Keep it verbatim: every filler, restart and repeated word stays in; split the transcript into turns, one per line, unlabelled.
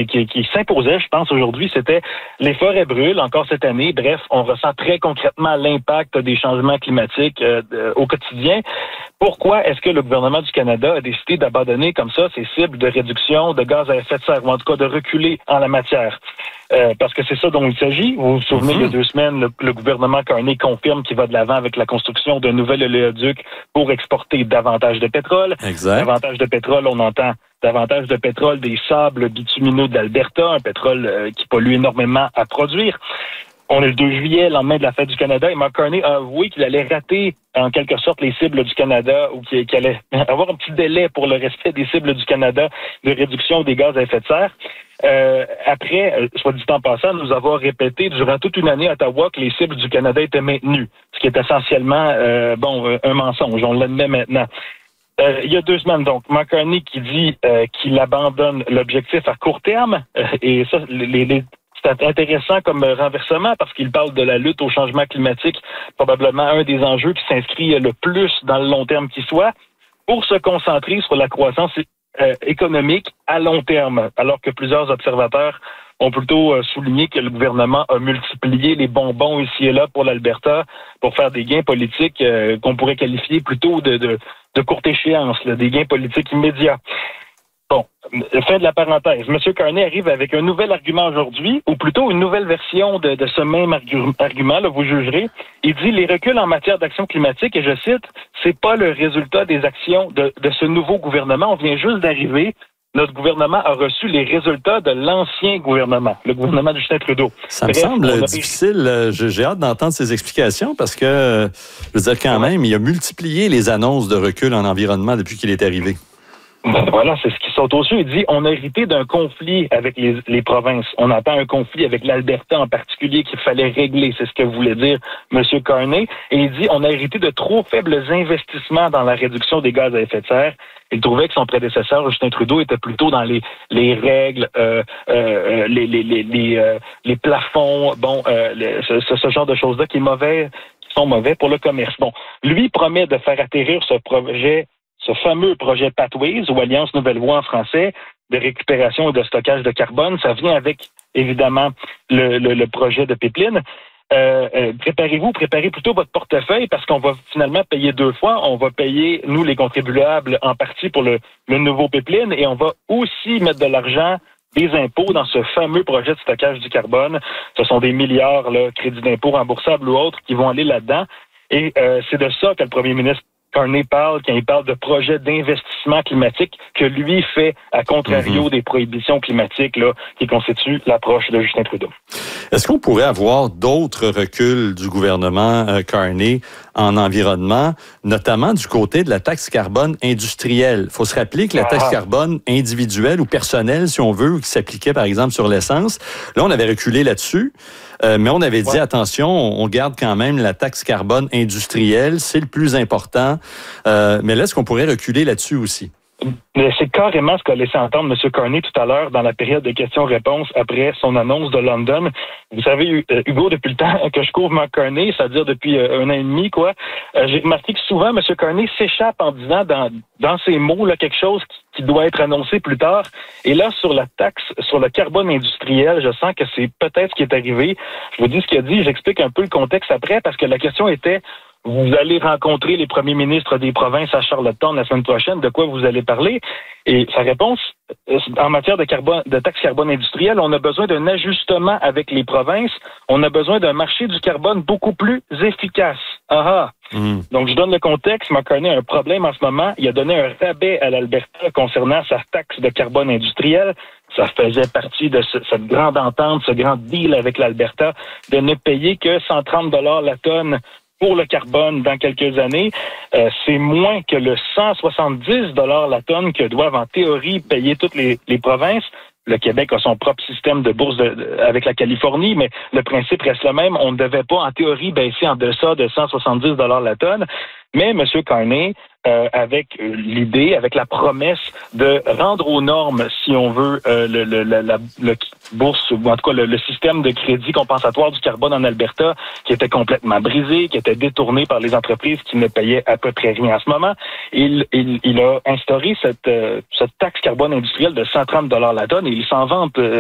qui, qui s'imposait, je pense, aujourd'hui, c'était les forêts brûlent encore cette année. Bref, on ressent très concrètement l'impact des changements climatiques euh, de, au quotidien. Pourquoi est-ce que le gouvernement du Canada a décidé d'abandonner comme ça ses cibles de réduction de gaz à effet de serre, ou en tout cas de reculer en la matière? Euh, parce que c'est ça dont il s'agit. Vous vous souvenez, mm-hmm. il y a deux semaines, le, le gouvernement Carney confirme qu'il va de l'avant avec la construction d'un nouvel oléoduc pour exporter davantage de pétrole.
Exact.
Davantage de pétrole, on entend davantage de pétrole des sables bitumineux d'Alberta, un pétrole euh, qui pollue énormément à produire. On est le deux juillet, lendemain de la fête du Canada, et Mark Carney a avoué qu'il allait rater en quelque sorte les cibles du Canada, ou qu'il, qu'il allait avoir un petit délai pour le respect des cibles du Canada de réduction des gaz à effet de serre. Euh, après, soit dit en passant, nous avons répété durant toute une année à Ottawa que les cibles du Canada étaient maintenues, ce qui est essentiellement euh, bon un mensonge, on l'admet maintenant. Euh, il y a deux semaines, donc, Mark Carney qui dit euh, qu'il abandonne l'objectif à court terme, euh, et ça, les, les c'est intéressant comme renversement parce qu'il parle de la lutte au changement climatique, probablement un des enjeux qui s'inscrit le plus dans le long terme qui soit, pour se concentrer sur la croissance euh, économique à long terme, alors que plusieurs observateurs ont plutôt euh, souligné que le gouvernement a multiplié les bonbons ici et là pour l'Alberta pour faire des gains politiques euh, qu'on pourrait qualifier plutôt de, de, de courte échéance, là, des gains politiques immédiats. Bon, fin de la parenthèse. M. Carney arrive avec un nouvel argument aujourd'hui, ou plutôt une nouvelle version de, de ce même argu- argument, là, vous jugerez. Il dit les reculs en matière d'action climatique, et je cite, c'est pas le résultat des actions de, de ce nouveau gouvernement. On vient juste d'arriver. Notre gouvernement a reçu les résultats de l'ancien gouvernement, le gouvernement de Justin Trudeau.
Ça Bref, me semble a... difficile. J'ai hâte d'entendre ces explications parce que, je veux dire, quand même, il a multiplié les annonces de recul en environnement depuis qu'il est arrivé.
Ben voilà, c'est ce qui saute aux yeux. Il dit on a hérité d'un conflit avec les, les provinces. On entend un conflit avec l'Alberta en particulier qu'il fallait régler. C'est ce que voulait dire M. Carney. Et il dit on a hérité de trop faibles investissements dans la réduction des gaz à effet de serre. Il trouvait que son prédécesseur, Justin Trudeau, était plutôt dans les, les règles, euh, euh, les, les, les, les, euh, les plafonds, bon, euh, les, ce, ce genre de choses-là qui est mauvais, qui sont mauvais pour le commerce. Bon, lui promet de faire atterrir ce projet ce fameux projet Pathways, ou Alliance Nouvelle Voie en français, de récupération et de stockage de carbone. Ça vient avec, évidemment, le, le, le projet de pipeline. Euh, euh, préparez-vous, préparez plutôt votre portefeuille parce qu'on va finalement payer deux fois. On va payer, nous, les contribuables, en partie pour le, le nouveau pipeline, et on va aussi mettre de l'argent, des impôts dans ce fameux projet de stockage du carbone. Ce sont des milliards, là, crédits d'impôts remboursables ou autres, qui vont aller là-dedans. Et euh, c'est de ça que le premier ministre Carney parle quand il parle de projet d'investissement climatique que lui fait à contrario mm-hmm. des prohibitions climatiques là, qui constituent l'approche de Justin Trudeau.
Est-ce qu'on pourrait avoir d'autres reculs du gouvernement euh, Carney en environnement, notamment du côté de la taxe carbone industrielle? Il faut se rappeler que la taxe ah. carbone individuelle ou personnelle, si on veut, qui s'appliquait par exemple sur l'essence, là on avait reculé là-dessus, euh, mais on avait dit ouais. attention, on garde quand même la taxe carbone industrielle, c'est le plus important. Euh, mais là, est-ce qu'on pourrait reculer là-dessus aussi?
C'est carrément ce qu'a laissé entendre M. Carney tout à l'heure dans la période de questions-réponses après son annonce de London. Vous savez, Hugo, depuis le temps que je couvre Mark Carney, c'est-à-dire depuis un an et demi, quoi, j'ai remarqué que souvent, M. Carney s'échappe en disant dans, dans ses mots là, quelque chose qui, qui doit être annoncé plus tard. Et là, sur la taxe, sur le carbone industriel, je sens que c'est peut-être ce qui est arrivé. Je vous dis ce qu'il a dit, j'explique un peu le contexte après, parce que la question était... Vous allez rencontrer les premiers ministres des provinces à Charlottetown la semaine prochaine. De quoi vous allez parler? Et sa réponse, en matière de, carbone, de taxe carbone industrielle, on a besoin d'un ajustement avec les provinces. On a besoin d'un marché du carbone beaucoup plus efficace. Ah ah! Mmh. Donc, je donne le contexte. Mark Carney a un problème en ce moment. Il a donné un rabais à l'Alberta concernant sa taxe de carbone industrielle. Ça faisait partie de ce, cette grande entente, ce grand deal avec l'Alberta de ne payer que cent trente dollars la tonne pour le carbone dans quelques années. Euh, c'est moins que le cent soixante-dix dollars la tonne que doivent en théorie payer toutes les, les provinces. Le Québec a son propre système de bourse de, de, avec la Californie, mais le principe reste le même. On ne devait pas, en théorie, baisser en deçà de cent soixante-dix dollars la tonne. Mais M. Carney, euh, avec l'idée, avec la promesse de rendre aux normes, si on veut, euh, le, le, la, la le bourse, ou en tout cas le, le système de crédit compensatoire du carbone en Alberta, qui était complètement brisé, qui était détourné par les entreprises qui ne payaient à peu près rien en ce moment. Il, il, il a instauré cette, euh, cette taxe carbone industrielle de cent trente dollars la tonne et il s'en vante. Euh,